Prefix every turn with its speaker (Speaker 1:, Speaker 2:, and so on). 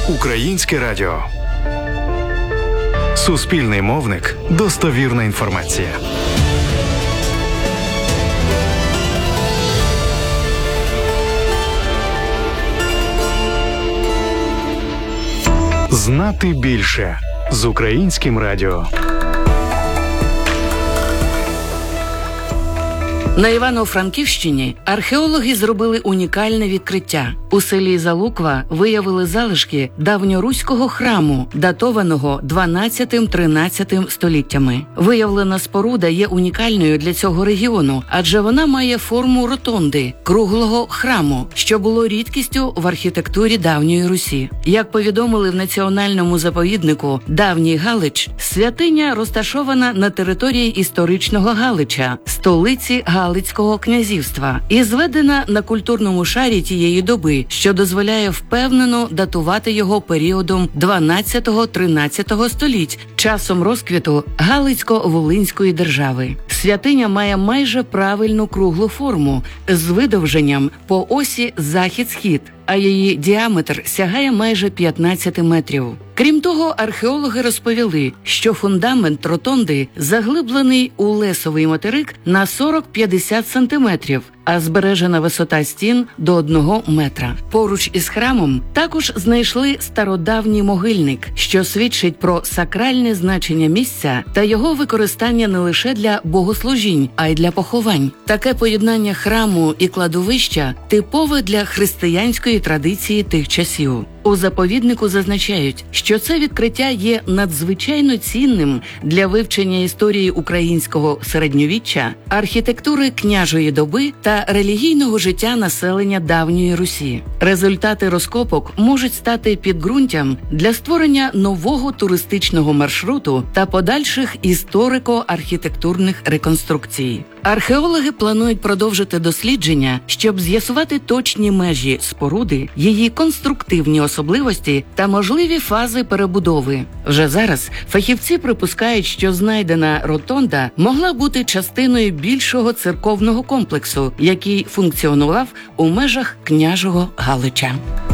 Speaker 1: Українське радіо. Суспільний мовник. Достовірна інформація. Знати більше з Українським радіо.
Speaker 2: На Івано-Франківщині археологи зробили унікальне відкриття. У селі Залуква виявили залишки давньоруського храму, датованого 12-13 століттями. Виявлена споруда є унікальною для цього регіону, адже вона має форму ротонди – круглого храму, що було рідкістю в архітектурі давньої Русі. Як повідомили в національному заповіднику «Давній Галич», святиня розташована на території історичного Галича, столиці Галицького князівства, і зведена на культурному шарі тієї доби, що дозволяє впевнено датувати його періодом 12-13 століть, часом розквіту Галицько-Волинської держави. Святиня має майже правильну круглу форму з видовженням по осі захід-схід, а її діаметр сягає майже 15 метрів. Крім того, археологи розповіли, що фундамент ротонди заглиблений у лесовий материк на 40-50 сантиметрів, а збережена висота стін до 1 метра. Поруч із храмом також знайшли стародавній могильник, що свідчить про сакральне значення місця та його використання не лише для богослужінь, а й для поховань. Таке поєднання храму і кладовища типове для християнської традиції тих часів. У заповіднику зазначають, що це відкриття є надзвичайно цінним для вивчення історії українського середньовіччя, архітектури княжої доби та релігійного життя населення давньої Русі. Результати розкопок можуть стати підґрунтям для створення нового туристичного маршруту та подальших історико-архітектурних реконструкцій. Археологи планують продовжити дослідження, щоб з'ясувати точні межі споруди, її конструктивні особливості та можливі фази перебудови. Вже зараз фахівці припускають, що знайдена ротонда могла бути частиною більшого церковного комплексу, який функціонував у межах княжого Галича.